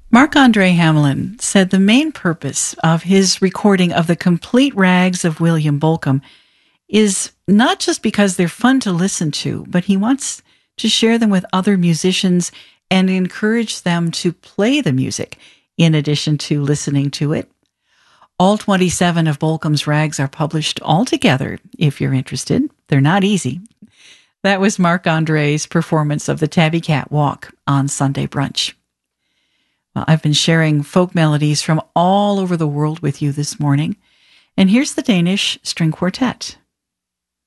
Marc-Andre Hamelin said the main purpose of his recording of the complete rags of William Bolcom is not just because they're fun to listen to, but he wants to share them with other musicians and encourage them to play the music in addition to listening to it. All 27 of Bolcom's rags are published all together, if you're interested. They're not easy. That was Marc-Andre's performance of the Tabby Cat Walk on Sunday Brunch. Well, I've been sharing folk melodies from all over the world with you this morning, and here's the Danish String Quartet.